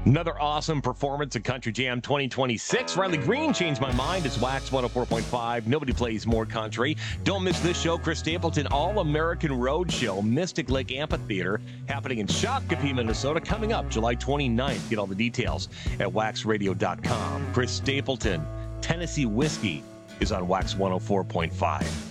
Another awesome performance at Country Jam 2026. Riley Green changed my mind. It's Wax 104.5. Nobody plays more country. Don't miss this show. Chris Stapleton All-American Road Show, Mystic Lake Amphitheater, happening in Shakopee, Minnesota, coming up July 29th. Get all the details at waxradio.com. Chris Stapleton, Tennessee Whiskey, is on Wax 104.5.